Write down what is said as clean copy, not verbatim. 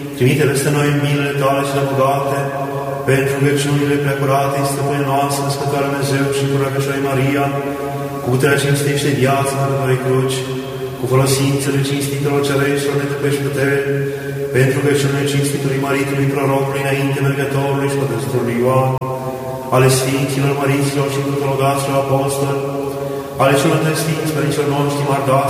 Trimite peste noi milele Tale cele bogate, pentru rugăciunile preacurate, Stăpâne noastră, Născătoarea Dumnezeu și cu Rugăciunea Maria, cu puterea cinstește viața Mării Cruci, cu folosințele cinstitelor cereștilor de tăpești putere, pentru rugăciunile cinstitului Maritului Prorocului înainte mergătorului și Pătăstorului Ioan, ale Sfinților, Măriților și Cutologaților Apostoli, ale celor de Sfinți Părinților noștri mardați,